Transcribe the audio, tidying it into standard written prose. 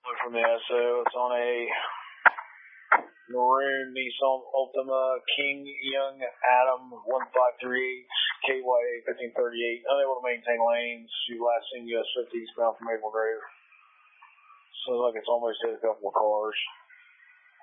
Look from there. So it's on a maroon Nissan Altima King Young Adam 1538 KYA 1538. Unable to maintain lanes. You last seen US 50 eastbound from Maple Grove. So like it's almost hit a couple of cars.